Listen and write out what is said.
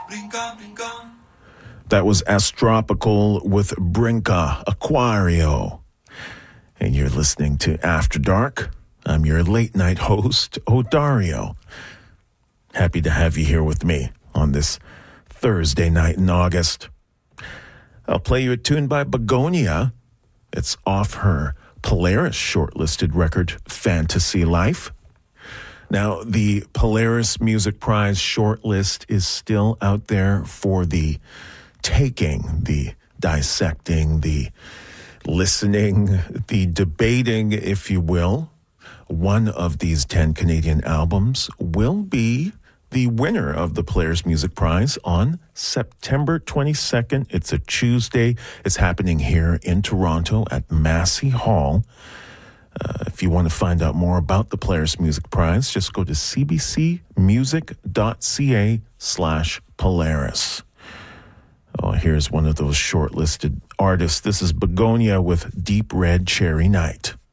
That was Astropical with Brinca, Aquario. And you're listening to After Dark. I'm your late night host, Odario. Happy to have you here with me on this Thursday night in August. I'll play you a tune by Begonia. It's off her Polaris shortlisted record, Fantasy Life. Now, the Polaris Music Prize shortlist is still out there for the taking, the dissecting, the listening, the debating, if you will. One of these 10 Canadian albums will be the winner of the Polaris Music Prize on September 22nd. It's a Tuesday. It's happening here in Toronto at Massey Hall. If you want to find out more about the Polaris Music Prize, just go to cbcmusic.ca/Polaris. Oh, here's one of those shortlisted artists. This is Begonia with Deep Red Cherry Night.